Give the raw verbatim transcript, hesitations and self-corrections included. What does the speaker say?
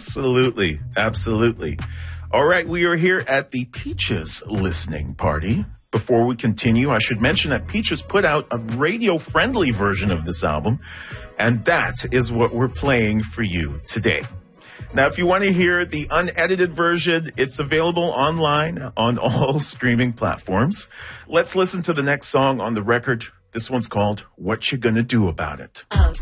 Absolutely. Absolutely. All right. We are here at the Peaches listening party. Before we continue, I should mention that Peaches put out a radio-friendly version of this album, and that is what we're playing for you today. Now, if you want to hear the unedited version, it's available online on all streaming platforms. Let's listen to the next song on the record. This one's called What You Gonna Do About It. Oh.